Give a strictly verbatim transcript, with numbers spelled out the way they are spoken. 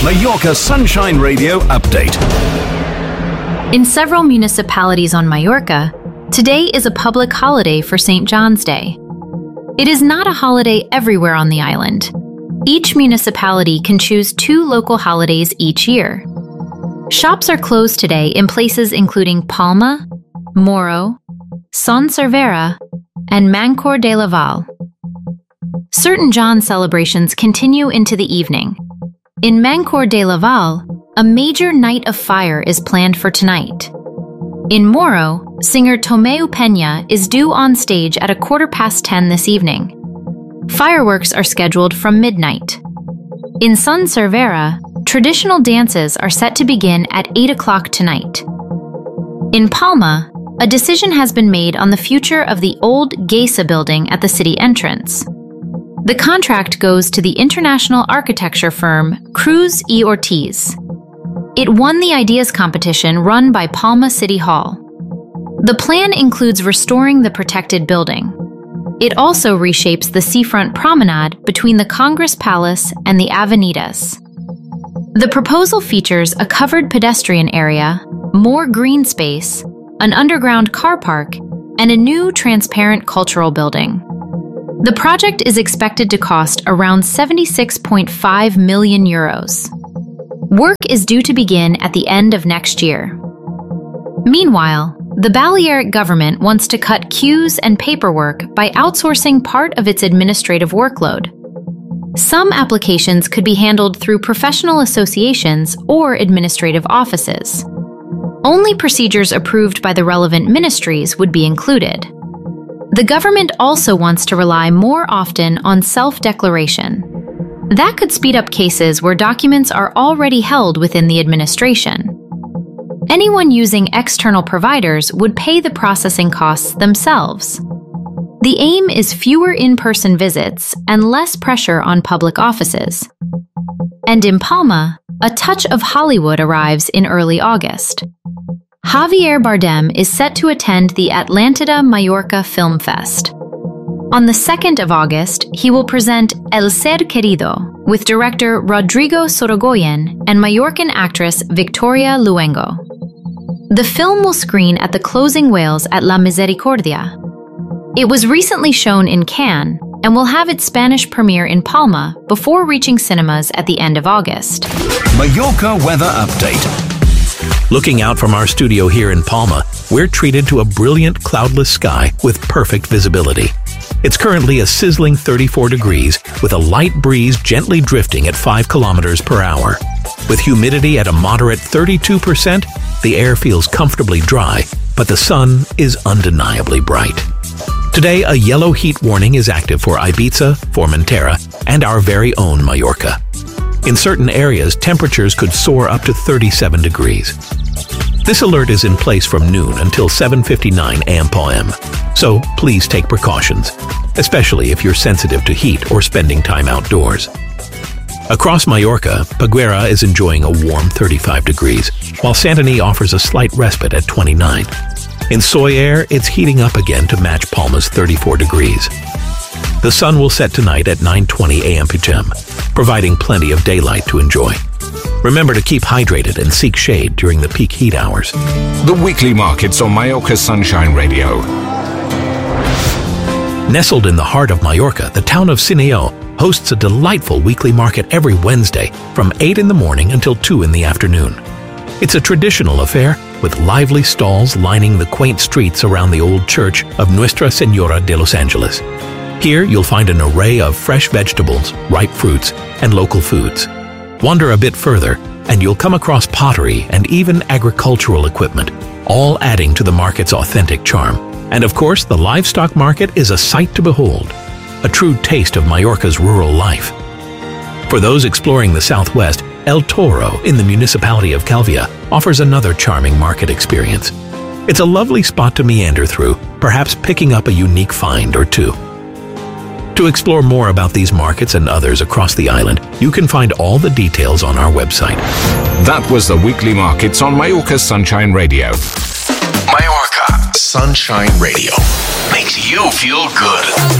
Mallorca Sunshine Radio update. In several municipalities on Mallorca, today is a public holiday for Saint John's Day. It is not a holiday everywhere on the island. Each municipality can choose two local holidays each year. Shops are closed today in places including Palma, Moro, Son Servera, and Mancor de Laval. Certain John celebrations continue into the evening. In Mancor de Laval, a major night of fire is planned for tonight. In Moro, singer Tomeu Peña is due on stage at a quarter past ten this evening. Fireworks are scheduled from midnight. In Son Servera, traditional dances are set to begin at eight o'clock tonight. In Palma, a decision has been made on the future of the old Geisa building at the city entrance. The contract goes to the international architecture firm Cruz y Ortiz. It won the ideas competition run by Palma City Hall. The plan includes restoring the protected building. It also reshapes the seafront promenade between the Congress Palace and the Avenidas. The proposal features a covered pedestrian area, more green space, an underground car park, and a new transparent cultural building. The project is expected to cost around seventy-six point five million euros. Work is due to begin at the end of next year. Meanwhile, the Balearic government wants to cut queues and paperwork by outsourcing part of its administrative workload. Some applications could be handled through professional associations or administrative offices. Only procedures approved by the relevant ministries would be included. The government also wants to rely more often on self-declaration. That could speed up cases where documents are already held within the administration. Anyone using external providers would pay the processing costs themselves. The aim is fewer in-person visits and less pressure on public offices. And in Palma, a touch of Hollywood arrives in early August. Javier Bardem is set to attend the Atlantida Mallorca Film Fest. On the second of August, he will present El Ser Querido with director Rodrigo Sorogoyen and Mallorcan actress Victoria Luengo. The film will screen at the Closing Whales at La Misericordia. It was recently shown in Cannes and will have its Spanish premiere in Palma before reaching cinemas at the end of August. Mallorca weather update. Looking out from our studio here in Palma, we're treated to a brilliant cloudless sky with perfect visibility. It's currently a sizzling thirty-four degrees with a light breeze gently drifting at five kilometers per hour. With humidity at a moderate thirty-two percent, the air feels comfortably dry, but the sun is undeniably bright. Today, a yellow heat warning is active for Ibiza, Formentera, and our very own Mallorca. In certain areas, temperatures could soar up to thirty-seven degrees. This alert is in place from noon until seven fifty-nine a m p m, so please take precautions, especially if you're sensitive to heat or spending time outdoors. Across Mallorca, Peguera is enjoying a warm thirty-five degrees, while Santany offers a slight respite at twenty-nine. In Soyer, it's heating up again to match Palma's thirty-four degrees. The sun will set tonight at nine twenty a m p m, providing plenty of daylight to enjoy. Remember to keep hydrated and seek shade during the peak heat hours. The weekly markets on Mallorca Sunshine Radio. Nestled in the heart of Mallorca, the town of Sineo hosts a delightful weekly market every Wednesday from eight in the morning until two in the afternoon. It's a traditional affair with lively stalls lining the quaint streets around the old church of Nuestra Señora de los Angeles. Here you'll find an array of fresh vegetables, ripe fruits, and local foods. Wander a bit further, and you'll come across pottery and even agricultural equipment, all adding to the market's authentic charm. And of course, the livestock market is a sight to behold, a true taste of Mallorca's rural life. For those exploring the southwest, El Toro in the municipality of Calvia offers another charming market experience. It's a lovely spot to meander through, perhaps picking up a unique find or two. To explore more about these markets and others across the island, you can find all the details on our website. That was the weekly markets on Mallorca Sunshine Radio. Mallorca Sunshine Radio makes you feel good.